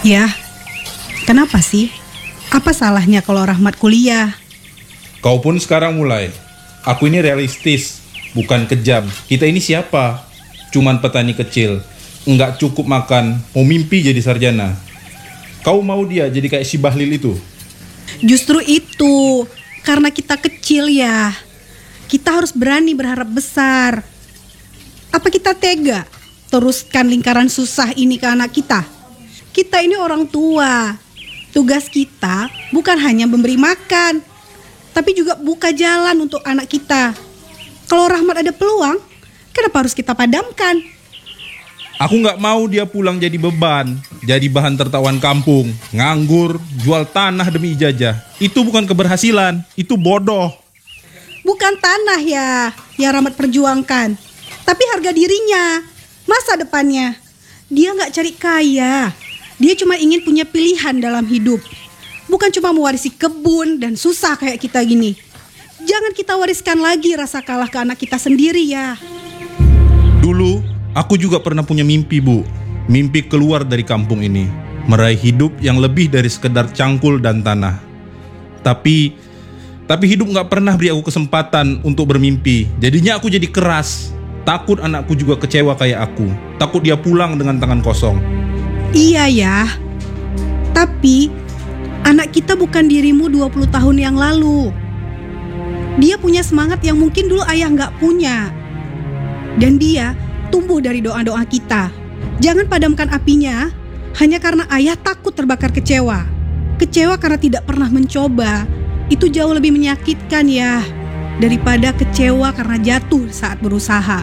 Ya, kenapa sih? Apa salahnya kalau Rahmat kuliah? Kau pun sekarang mulai. Aku ini realistis, bukan kejam. Kita ini siapa? Cuman petani kecil. Enggak cukup makan, mau mimpi jadi sarjana. Kau mau dia jadi kayak si Bahlil itu? Justru itu, karena kita kecil ya. Kita harus berani berharap besar. Apa kita tega teruskan lingkaran susah ini ke anak kita? Kita ini orang tua. Tugas kita bukan hanya memberi makan, tapi juga buka jalan untuk anak kita. Kalau Rahmat ada peluang, kenapa harus kita padamkan? Aku nggak mau dia pulang jadi beban, jadi bahan tertawan kampung, nganggur, jual tanah demi ijazah. Itu bukan keberhasilan, itu bodoh. Bukan tanah ya yang Rahmat perjuangkan, tapi harga dirinya, masa depannya. Dia nggak cari kaya, dia cuma ingin punya pilihan dalam hidup. Bukan cuma mewarisi kebun dan susah kayak kita gini. Jangan kita wariskan lagi rasa kalah ke anak kita sendiri ya. Dulu, aku juga pernah punya mimpi, Bu. Mimpi keluar dari kampung ini, meraih hidup yang lebih dari sekedar cangkul dan tanah. Tapi hidup gak pernah beri aku kesempatan untuk bermimpi. Jadinya aku jadi keras. Takut anakku juga kecewa kayak aku. Takut dia pulang dengan tangan kosong. Iya ya. Tapi anak kita bukan dirimu 20 tahun yang lalu. Dia punya semangat yang mungkin dulu ayah gak punya. Dan dia tumbuh dari doa-doa kita. Jangan padamkan apinya hanya karena ayah takut terbakar kecewa. Kecewa karena tidak pernah mencoba. Itu jauh lebih menyakitkan ya, daripada kecewa karena jatuh saat berusaha.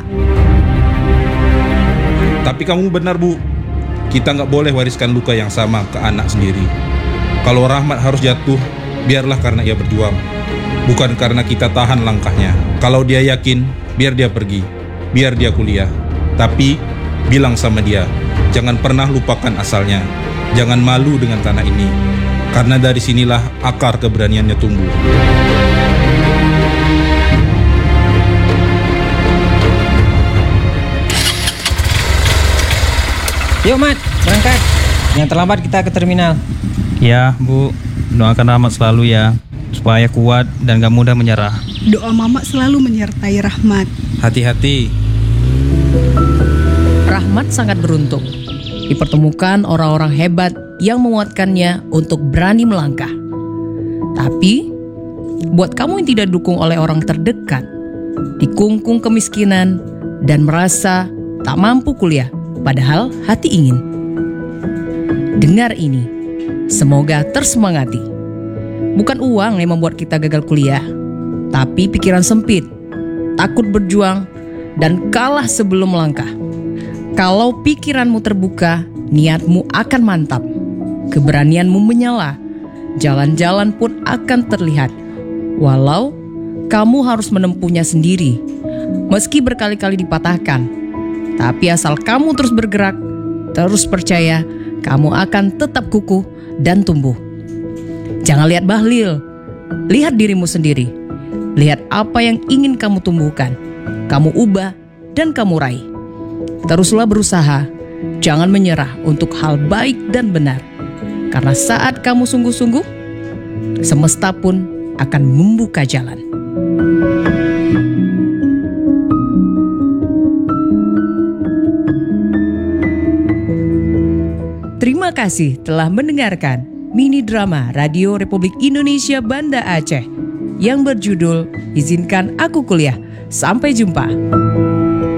Tapi kamu benar, Bu. Kita gak boleh wariskan luka yang sama ke anak sendiri. Kalau Rahmat harus jatuh, biarlah karena ia berjuang, bukan karena kita tahan langkahnya. Kalau dia yakin, biar dia pergi, biar dia kuliah. Tapi bilang sama dia, jangan pernah lupakan asalnya. Jangan malu dengan tanah ini, karena dari sinilah akar keberaniannya tumbuh. Yuk Mat, berangkat. Yang terlambat kita ke terminal. Ya Bu, doakan Rahmat selalu ya, supaya kuat dan gak mudah menyerah. Doa Mama selalu menyertai Rahmat. Hati-hati. Rahmat sangat beruntung dipertemukan orang-orang hebat yang menguatkannya untuk berani melangkah. Tapi, buat kamu yang tidak didukung oleh orang terdekat, dikungkung kemiskinan, dan merasa tak mampu kuliah, padahal hati ingin. Dengar ini, semoga tersemangati. Bukan uang yang membuat kita gagal kuliah, tapi pikiran sempit, takut berjuang, dan kalah sebelum melangkah. Kalau pikiranmu terbuka, niatmu akan mantap. Keberanianmu menyala, jalan-jalan pun akan terlihat. Walau kamu harus menempuhnya sendiri, meski berkali-kali dipatahkan. Tapi asal kamu terus bergerak, terus percaya, kamu akan tetap kukuh dan tumbuh. Jangan lihat Bahlil, lihat dirimu sendiri. Lihat apa yang ingin kamu tumbuhkan, kamu ubah, dan kamu raih. Teruslah berusaha, jangan menyerah untuk hal baik dan benar. Karena saat kamu sungguh-sungguh, semesta pun akan membuka jalan. Terima kasih telah mendengarkan mini drama Radio Republik Indonesia Banda Aceh yang berjudul Izinkan Aku Kuliah. Sampai jumpa.